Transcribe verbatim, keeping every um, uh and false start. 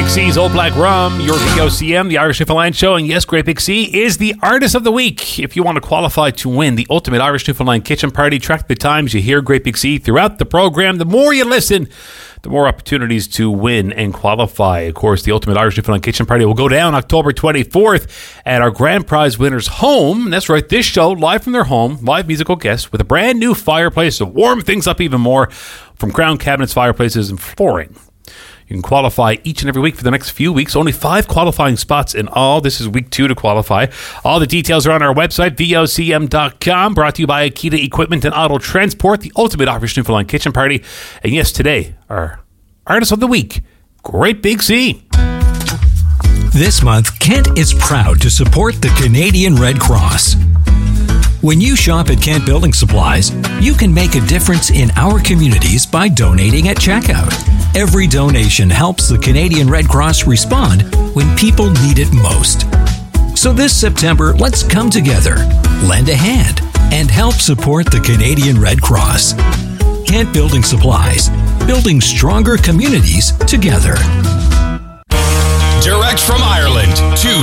Big C's Old Black Rum, your V O C M, the Irish Newfoundland Show, and yes, Great Big C is the Artist of the Week. If you want to qualify to win the ultimate Irish Newfoundland kitchen party, track the times you hear Great Big C throughout the program. The more you listen, the more opportunities to win and qualify. Of course, the ultimate Irish Newfoundland kitchen party will go down October twenty-fourth at our grand prize winner's home. That's right, this show, live from their home, live musical guests with a brand new fireplace to warm things up even more from Crown Cabinets, Fireplaces, and Flooring. You can qualify each and every week for the next few weeks. Only five qualifying spots in all. This is week two to qualify. All the details are on our website, V O C M dot com. Brought to you by Akita Equipment and Auto Transport, the ultimate Irish Newfoundland kitchen party. And yes, today, our Artist of the Week, Great Big C. This month, Kent is proud to support the Canadian Red Cross. When you shop at Kent Building Supplies, you can make a difference in our communities by donating at checkout. Every donation helps the Canadian Red Cross respond when people need it most. So this September, let's come together, lend a hand, and help support the Canadian Red Cross. Kent Building Supplies, building stronger communities together. Direct from Ireland to